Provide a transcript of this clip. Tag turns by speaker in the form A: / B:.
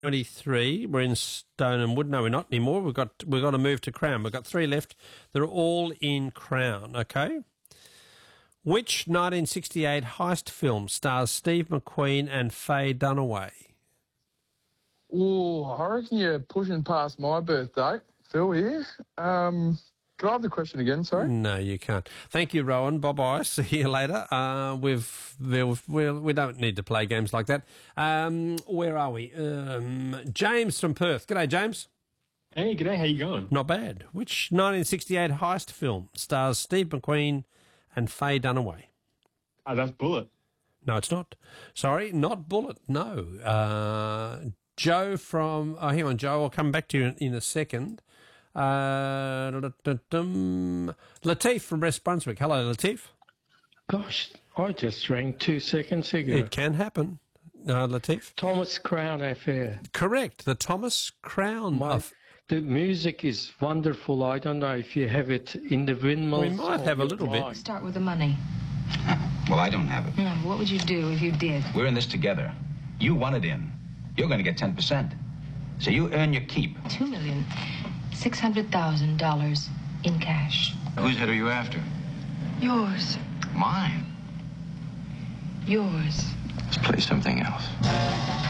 A: 23. We're in Stone and Wood. No, we're not anymore. We've got to move to Crown. We've got 3 left. They're all in Crown, okay? Which 1968 heist film stars Steve McQueen and Faye Dunaway?
B: Oh, I reckon you're pushing past my birthday, Phil, here. Can I have the question again, sorry?
A: No, you can't. Thank you, Rowan. Bye-bye. See you later. We don't need to play games like that. Where are we? James from Perth. G'day, James.
C: Hey, g'day. How you going?
A: Not bad. Which 1968 heist film stars Steve McQueen and Faye Dunaway?
C: That's Bullet.
A: No, it's not. Sorry, not Bullet. No. Joe from... Oh, hang on, Joe. I'll come back to you in a second. Latif from West Brunswick. Hello, Latif.
D: Gosh, I just rang 2 seconds ago.
A: It can happen. Latif.
D: Thomas Crown Affair.
A: Correct. The Thomas Crown.
D: The music is wonderful. I don't know if you have it in the windmills.
A: We might have a little bit.
E: Start with the money.
F: Well, I don't have it.
E: No, what would you do if you did?
F: We're in this together. You want it in. You're going to get 10%. So you earn your keep.
E: $2,600,000 in cash.
F: Whose head are you after?
E: Yours.
F: Mine.
E: Yours.
F: Let's play something else.